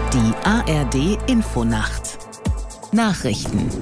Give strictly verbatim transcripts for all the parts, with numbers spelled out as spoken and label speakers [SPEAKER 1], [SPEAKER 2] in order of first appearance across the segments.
[SPEAKER 1] Die A R D-Infonacht. Nachrichten.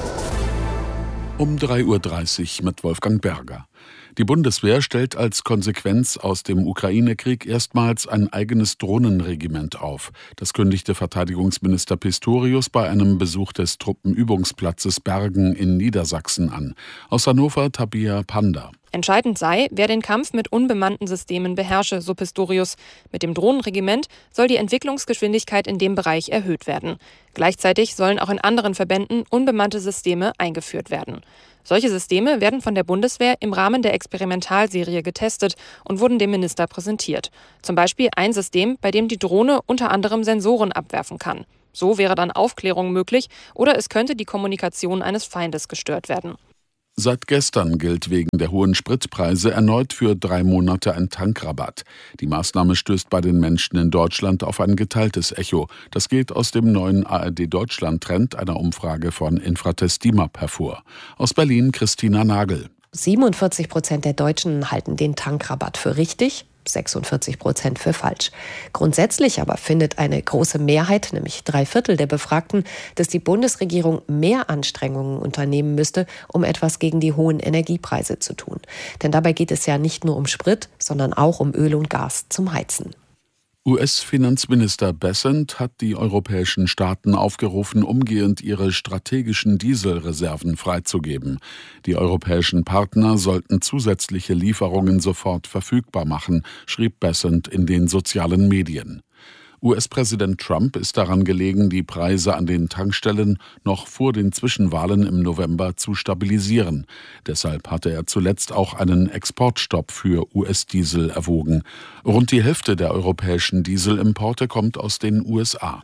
[SPEAKER 2] Um drei Uhr dreißig mit Wolfgang Berger. Die Bundeswehr stellt als Konsequenz aus dem Ukraine-Krieg erstmals ein eigenes Drohnenregiment auf. Das kündigte Verteidigungsminister Pistorius bei einem Besuch des Truppenübungsplatzes Bergen in Niedersachsen an. Aus Hannover Tabea Panda.
[SPEAKER 3] Entscheidend sei, wer den Kampf mit unbemannten Systemen beherrsche, so Pistorius. Mit dem Drohnenregiment soll die Entwicklungsgeschwindigkeit in dem Bereich erhöht werden. Gleichzeitig sollen auch in anderen Verbänden unbemannte Systeme eingeführt werden. Solche Systeme werden von der Bundeswehr im Rahmen der Experimentalserie getestet und wurden dem Minister präsentiert. Zum Beispiel ein System, bei dem die Drohne unter anderem Sensoren abwerfen kann. So wäre dann Aufklärung möglich oder es könnte die Kommunikation eines Feindes gestört werden.
[SPEAKER 2] Seit gestern gilt wegen der hohen Spritpreise erneut für drei Monate ein Tankrabatt. Die Maßnahme stößt bei den Menschen in Deutschland auf ein geteiltes Echo. Das geht aus dem neuen A R D-Deutschland-Trend einer Umfrage von Infratest D I M A P hervor. Aus Berlin Christina Nagel.
[SPEAKER 4] siebenundvierzig Prozent der Deutschen halten den Tankrabatt für richtig, sechsundvierzig Prozent für falsch. Grundsätzlich aber findet eine große Mehrheit, nämlich drei Viertel der Befragten, dass die Bundesregierung mehr Anstrengungen unternehmen müsste, um etwas gegen die hohen Energiepreise zu tun. Denn dabei geht es ja nicht nur um Sprit, sondern auch um Öl und Gas zum Heizen.
[SPEAKER 2] U S-Finanzminister Bessent hat die europäischen Staaten aufgerufen, umgehend ihre strategischen Dieselreserven freizugeben. Die europäischen Partner sollten zusätzliche Lieferungen sofort verfügbar machen, schrieb Bessent in den sozialen Medien. U S-Präsident Trump ist daran gelegen, die Preise an den Tankstellen noch vor den Zwischenwahlen im November zu stabilisieren. Deshalb hatte er zuletzt auch einen Exportstopp für U S-Diesel erwogen. Rund die Hälfte der europäischen Dieselimporte kommt aus den U S A.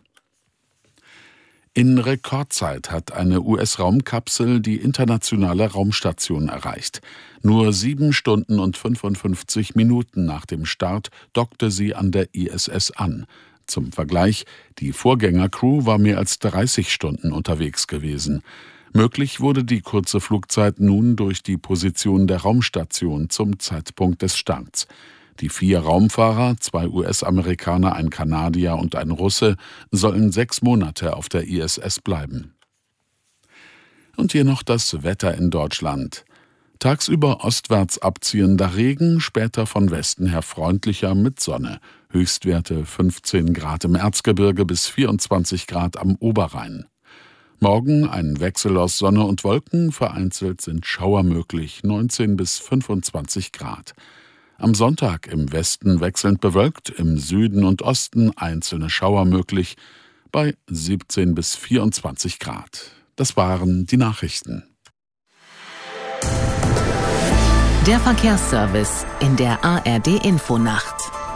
[SPEAKER 2] In Rekordzeit hat eine U S-Raumkapsel die internationale Raumstation erreicht. Nur sieben Stunden und fünfundfünfzig Minuten nach dem Start dockte sie an der I S S an. Zum Vergleich, die Vorgängercrew war mehr als dreißig Stunden unterwegs gewesen. Möglich wurde die kurze Flugzeit nun durch die Position der Raumstation zum Zeitpunkt des Starts. Die vier Raumfahrer, zwei U S-Amerikaner, ein Kanadier und ein Russe, sollen sechs Monate auf der I S S bleiben. Und hier noch das Wetter in Deutschland. Tagsüber ostwärts abziehender Regen, später von Westen her freundlicher mit Sonne. Höchstwerte fünfzehn Grad im Erzgebirge bis vierundzwanzig Grad am Oberrhein. Morgen ein Wechsel aus Sonne und Wolken, vereinzelt sind Schauer möglich, neunzehn bis fünfundzwanzig Grad. Am Sonntag im Westen wechselnd bewölkt, im Süden und Osten einzelne Schauer möglich, bei siebzehn bis vierundzwanzig Grad. Das waren die Nachrichten.
[SPEAKER 1] Der Verkehrsservice in der A R D-Infonacht.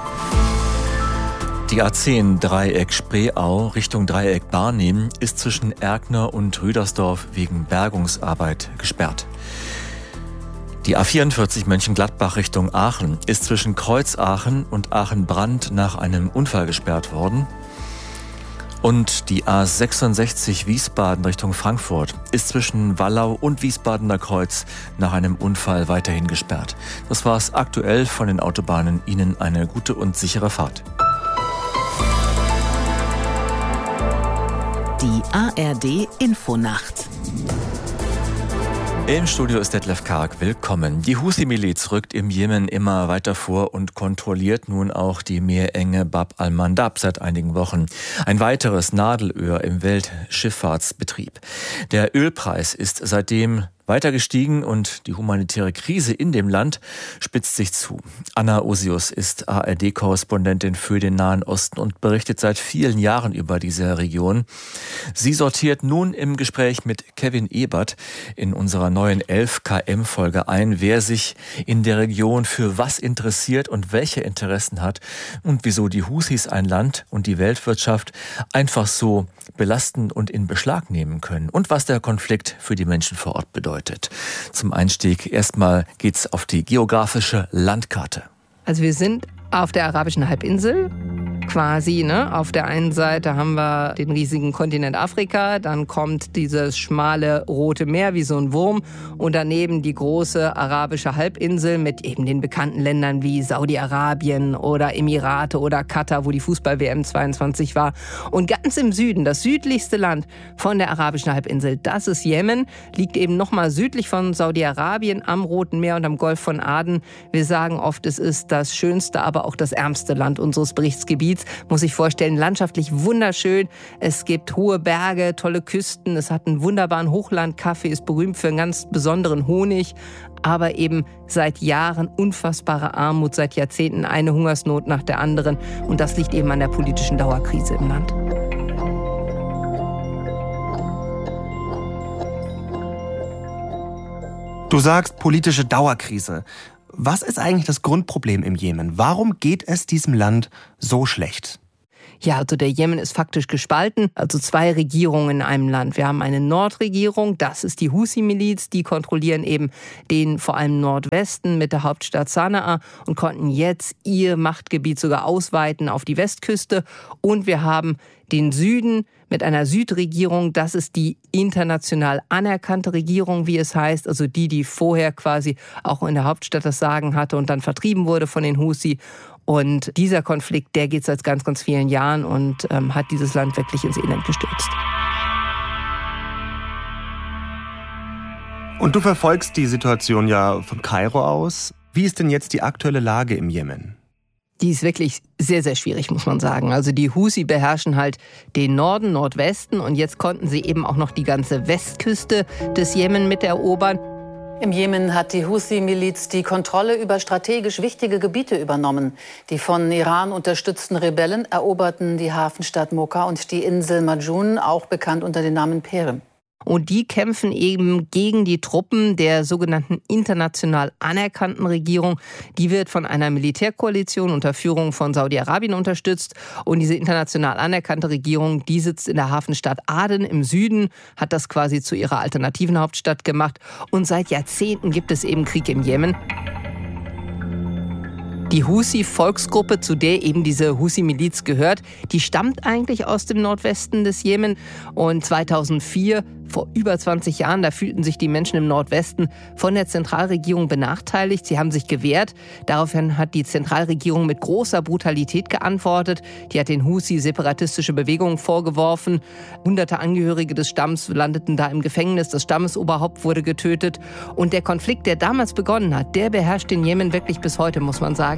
[SPEAKER 5] Die A zehn Dreieck Spreeau Richtung Dreieck Barnim ist zwischen Erkner und Rüdersdorf wegen Bergungsarbeit gesperrt. Die A vierundvierzig Mönchengladbach Richtung Aachen ist zwischen Kreuzaachen und Aachen-Brand nach einem Unfall gesperrt worden. Und die A sechsundsechzig Wiesbaden Richtung Frankfurt ist zwischen Wallau und Wiesbadener Kreuz nach einem Unfall weiterhin gesperrt. Das war's aktuell von den Autobahnen. Ihnen eine gute und sichere Fahrt.
[SPEAKER 1] Die A R D-Infonacht.
[SPEAKER 5] Im Studio ist Detlef Karg. Willkommen. Die Huthi-Miliz rückt im Jemen immer weiter vor und kontrolliert nun auch die Meerenge Bab al-Mandab seit einigen Wochen. Ein weiteres Nadelöhr im Weltschifffahrtsbetrieb. Der Ölpreis ist seitdem weiter gestiegen und die humanitäre Krise in dem Land spitzt sich zu. Anna Osius ist A R D-Korrespondentin für den Nahen Osten und berichtet seit vielen Jahren über diese Region. Sie sortiert nun im Gespräch mit Kevin Ebert in unserer neuen elf Kilometer Folge ein, wer sich in der Region für was interessiert und welche Interessen hat und wieso die Huthis ein Land und die Weltwirtschaft einfach so belasten und in Beschlag nehmen können und was der Konflikt für die Menschen vor Ort bedeutet. Zum Einstieg erstmal geht's auf die geografische Landkarte.
[SPEAKER 6] Also wir sind auf der arabischen Halbinsel quasi, ne? Auf der einen Seite haben wir den riesigen Kontinent Afrika, dann kommt dieses schmale Rote Meer wie so ein Wurm und daneben die große arabische Halbinsel mit eben den bekannten Ländern wie Saudi-Arabien oder Emirate oder Katar, wo die Fußball-W M zweiundzwanzig war. Und ganz im Süden, das südlichste Land von der arabischen Halbinsel, das ist Jemen, liegt eben noch mal südlich von Saudi-Arabien am Roten Meer und am Golf von Aden. Wir sagen oft, es ist das schönste, aber auch das ärmste Land unseres Berichtsgebiets. Muss ich vorstellen, landschaftlich wunderschön. Es gibt hohe Berge, tolle Küsten. Es hat einen wunderbaren Hochlandkaffee, ist berühmt für einen ganz besonderen Honig. Aber eben seit Jahren unfassbare Armut, seit Jahrzehnten eine Hungersnot nach der anderen. Und das liegt eben an der politischen Dauerkrise im Land.
[SPEAKER 7] Du sagst politische Dauerkrise. Was ist eigentlich das Grundproblem im Jemen? Warum geht es diesem Land so schlecht?
[SPEAKER 6] Ja, also der Jemen ist faktisch gespalten, also zwei Regierungen in einem Land. Wir haben eine Nordregierung, das ist die Husi-Miliz, die kontrollieren eben den vor allem Nordwesten mit der Hauptstadt Sanaa und konnten jetzt ihr Machtgebiet sogar ausweiten auf die Westküste. Und wir haben den Süden mit einer Südregierung, das ist die international anerkannte Regierung, wie es heißt, also die, die vorher quasi auch in der Hauptstadt das Sagen hatte und dann vertrieben wurde von den Husi. Und dieser Konflikt, der geht seit ganz, ganz vielen Jahren und ähm, hat dieses Land wirklich ins Elend gestürzt.
[SPEAKER 7] Und du verfolgst die Situation ja von Kairo aus. Wie ist denn jetzt die aktuelle Lage im Jemen?
[SPEAKER 6] Die ist wirklich sehr, sehr schwierig, muss man sagen. Also die Husi beherrschen halt den Norden, Nordwesten und jetzt konnten sie eben auch noch die ganze Westküste des Jemen miterobern.
[SPEAKER 8] Im Jemen hat die Husi-Miliz die Kontrolle über strategisch wichtige Gebiete übernommen. Die von Iran unterstützten Rebellen eroberten die Hafenstadt Mocha und die Insel Majun, auch bekannt unter dem Namen Perem.
[SPEAKER 6] Und die kämpfen eben gegen die Truppen der sogenannten international anerkannten Regierung. Die wird von einer Militärkoalition unter Führung von Saudi-Arabien unterstützt. Und diese international anerkannte Regierung, die sitzt in der Hafenstadt Aden im Süden, hat das quasi zu ihrer alternativen Hauptstadt gemacht. Und seit Jahrzehnten gibt es eben Krieg im Jemen. Die Husi-Volksgruppe, zu der eben diese Husi-Miliz gehört, die stammt eigentlich aus dem Nordwesten des Jemen. Und zweitausendvier, vor über zwanzig Jahren, da fühlten sich die Menschen im Nordwesten von der Zentralregierung benachteiligt. Sie haben sich gewehrt. Daraufhin hat die Zentralregierung mit großer Brutalität geantwortet. Die hat den Husi separatistische Bewegungen vorgeworfen. Hunderte Angehörige des Stamms landeten da im Gefängnis. Das Stammesoberhaupt wurde getötet. Und der Konflikt, der damals begonnen hat, der beherrscht den Jemen wirklich bis heute, muss man sagen.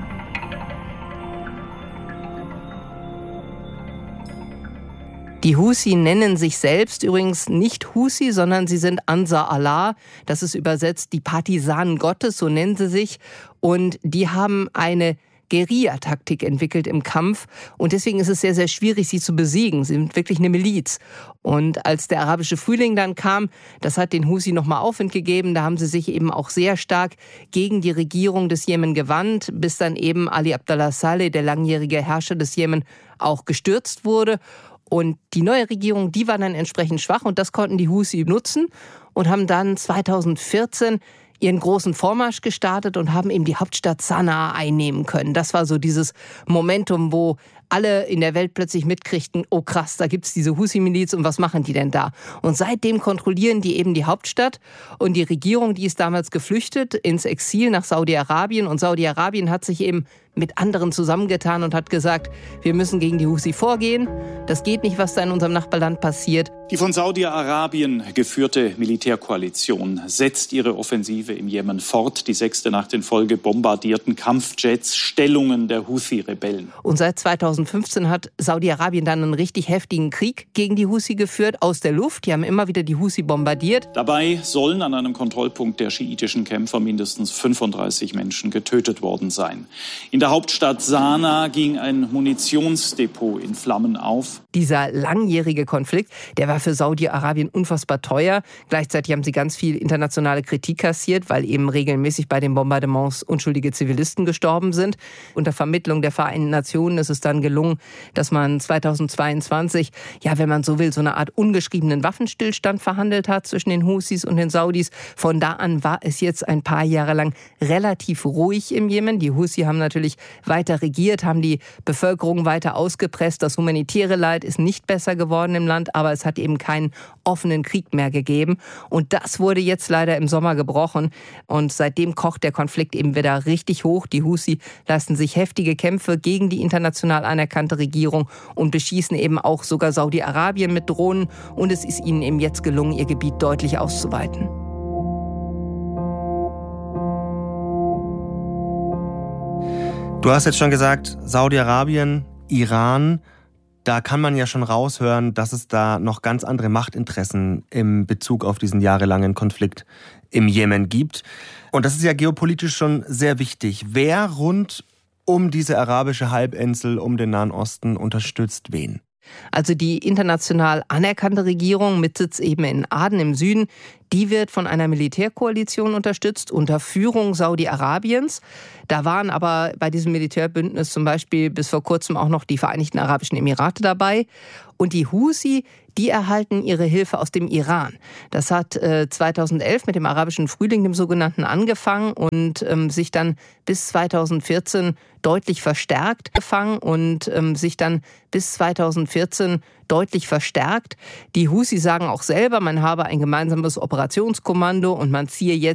[SPEAKER 6] Die Husi nennen sich selbst übrigens nicht Husi, sondern sie sind Ansar Allah. Das ist übersetzt die Partisanen Gottes, so nennen sie sich. Und die haben eine Guerillataktik entwickelt im Kampf. Und deswegen ist es sehr, sehr schwierig, sie zu besiegen. Sie sind wirklich eine Miliz. Und als der arabische Frühling dann kam, das hat den Husi nochmal Aufwind gegeben. Da haben sie sich eben auch sehr stark gegen die Regierung des Jemen gewandt, bis dann eben Ali Abdullah Saleh, der langjährige Herrscher des Jemen, auch gestürzt wurde. Und die neue Regierung, die war dann entsprechend schwach und das konnten die Husi nutzen und haben dann zweitausendvierzehn ihren großen Vormarsch gestartet und haben eben die Hauptstadt Sanaa einnehmen können. Das war so dieses Momentum, wo alle in der Welt plötzlich mitkriegten, oh krass, da gibt's diese Husi-Miliz und was machen die denn da? Und seitdem kontrollieren die eben die Hauptstadt und die Regierung, die ist damals geflüchtet ins Exil nach Saudi-Arabien und Saudi-Arabien hat sich eben mit anderen zusammengetan und hat gesagt, wir müssen gegen die Husi vorgehen. Das geht nicht, was da in unserem Nachbarland passiert.
[SPEAKER 9] Die von Saudi-Arabien geführte Militärkoalition setzt ihre Offensive im Jemen fort. Die sechste Nacht in Folge bombardierten Kampfjets Stellungen der Husi-Rebellen.
[SPEAKER 6] Und seit zweitausendfünfzehn hat Saudi-Arabien dann einen richtig heftigen Krieg gegen die Husi geführt, aus der Luft. Die haben immer wieder die Husi bombardiert.
[SPEAKER 9] Dabei sollen an einem Kontrollpunkt der schiitischen Kämpfer mindestens fünfunddreißig Menschen getötet worden sein. In der Hauptstadt Sanaa ging ein Munitionsdepot in Flammen auf.
[SPEAKER 6] Dieser langjährige Konflikt, der war für Saudi-Arabien unfassbar teuer. Gleichzeitig haben sie ganz viel internationale Kritik kassiert, weil eben regelmäßig bei den Bombardements unschuldige Zivilisten gestorben sind. Unter Vermittlung der Vereinten Nationen ist es dann gelungen, dass man zweitausendzweiundzwanzig, ja, wenn man so will, so eine Art ungeschriebenen Waffenstillstand verhandelt hat zwischen den Husis und den Saudis. Von da an war es jetzt ein paar Jahre lang relativ ruhig im Jemen. Die Husi haben natürlich weiter regiert, haben die Bevölkerung weiter ausgepresst. Das humanitäre Leid ist nicht besser geworden im Land, aber es hat eben keinen offenen Krieg mehr gegeben. Und das wurde jetzt leider im Sommer gebrochen. Und seitdem kocht der Konflikt eben wieder richtig hoch. Die Husi leisten sich heftige Kämpfe gegen die international anerkannte Regierung und beschießen eben auch sogar Saudi-Arabien mit Drohnen. Und es ist ihnen eben jetzt gelungen, ihr Gebiet deutlich auszuweiten.
[SPEAKER 7] Du hast jetzt schon gesagt, Saudi-Arabien, Iran, da kann man ja schon raushören, dass es da noch ganz andere Machtinteressen im Bezug auf diesen jahrelangen Konflikt im Jemen gibt. Und das ist ja geopolitisch schon sehr wichtig. Wer rund um diese arabische Halbinsel, um den Nahen Osten unterstützt wen?
[SPEAKER 6] Also die international anerkannte Regierung mit Sitz eben in Aden im Süden, die wird von einer Militärkoalition unterstützt unter Führung Saudi-Arabiens. Da waren aber bei diesem Militärbündnis zum Beispiel bis vor kurzem auch noch die Vereinigten Arabischen Emirate dabei. Und die Husi, die erhalten ihre Hilfe aus dem Iran. Das hat äh, zweitausendelf mit dem arabischen Frühling, dem sogenannten, angefangen und ähm, sich dann bis zweitausendvierzehn deutlich verstärkt gefangen und ähm, sich dann bis zweitausendvierzehn deutlich verstärkt. Die Husi sagen auch selber, man habe ein gemeinsames Operationskommando und man ziehe jetzt